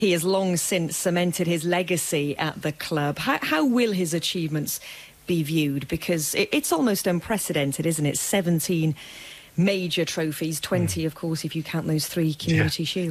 He has long since cemented his legacy at the club. How will his achievements be viewed? Because it's almost unprecedented, isn't it? 17 major trophies, 20, of course, if you count those 3 Community Shields.